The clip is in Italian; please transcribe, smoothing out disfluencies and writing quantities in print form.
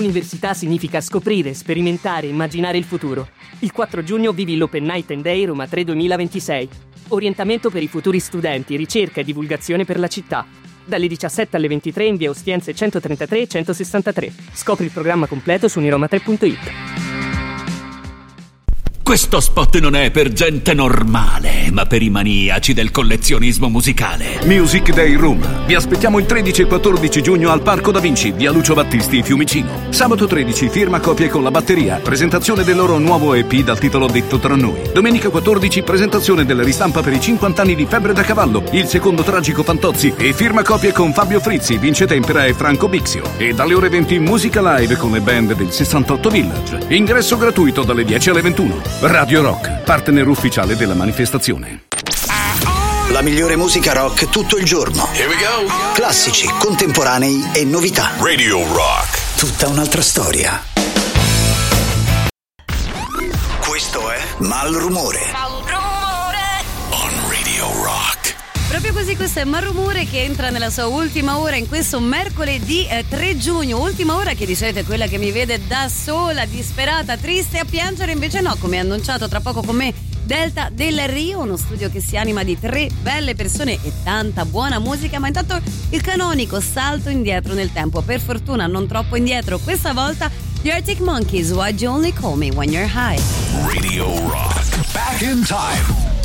Università significa scoprire, sperimentare, immaginare il futuro. Il 4 giugno vivi l'Open Night and Day Roma 3 2026. Orientamento per i futuri studenti, ricerca e divulgazione per la città. Dalle 17 alle 23 in via Ostiense 133 e 163. Scopri il programma completo su uniroma3.it. Questo spot non è per gente normale, ma per i maniaci del collezionismo musicale. Music Day Room. Vi aspettiamo il 13 e 14 giugno al Parco Da Vinci, via Lucio Battisti, Fiumicino. Sabato 13, firma copie con la batteria, presentazione del loro nuovo EP dal titolo Detto tra noi. Domenica 14, presentazione della ristampa per i 50 anni di Febbre da Cavallo, il secondo tragico Fantozzi e firma copie con Fabio Frizzi, Vince Tempera e Franco Bixio. E dalle ore 20 musica live con le band del 68 Village. Ingresso gratuito dalle 10 alle 21. Radio Rock, partner ufficiale della manifestazione. La migliore musica rock tutto il giorno. Here we go. Classici, contemporanei e novità. Radio Rock. Tutta un'altra storia. Questo è Malrumore. On Radio Rock. Proprio così, questo è Malrumore che entra nella sua ultima ora in questo mercoledì 3 giugno. Ultima ora che di solito è quella che mi vede da sola, disperata, triste, a piangere. Invece no, come annunciato tra poco con me Delta del Rio, uno studio che si anima di 3 belle persone e tanta buona musica. Ma intanto il canonico salto indietro nel tempo, per fortuna non troppo indietro. Questa volta gli Arctic Monkeys, Why'd You Only Call Me When You're High. Radio Rock. Back in time.